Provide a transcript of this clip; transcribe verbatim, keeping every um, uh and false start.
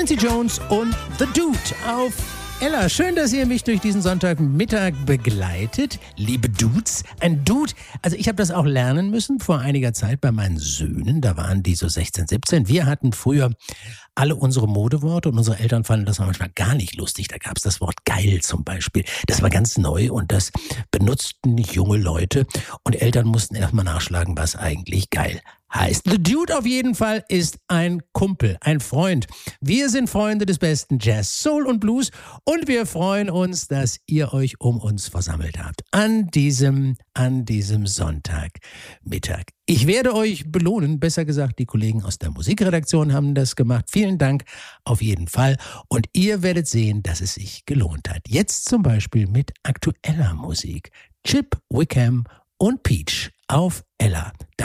Quincy Jones und The Dude auf Ella. Schön, dass ihr mich durch diesen Sonntagmittag begleitet, liebe Dudes. Ein Dude, also ich habe das auch lernen müssen vor einiger Zeit bei meinen Söhnen. Da waren die so sechzehn, siebzehn. Wir hatten früher alle unsere Modeworte und unsere Eltern fanden das manchmal gar nicht lustig. Da gab es das Wort geil zum Beispiel. Das war ganz neu und das benutzten nicht junge Leute. Und Eltern mussten erstmal nachschlagen, was eigentlich geil heißt. The Dude auf jeden Fall ist ein Kumpel, ein Freund. Wir sind Freunde des besten Jazz, Soul und Blues und wir freuen uns, dass ihr euch um uns versammelt habt an diesem, an diesem Sonntagmittag. Ich werde euch belohnen, besser gesagt, die Kollegen aus der Musikredaktion haben das gemacht. Vielen Dank auf jeden Fall und ihr werdet sehen, dass es sich gelohnt hat. Jetzt zum Beispiel mit aktueller Musik. Chip, Wickham und Peach auf Ella.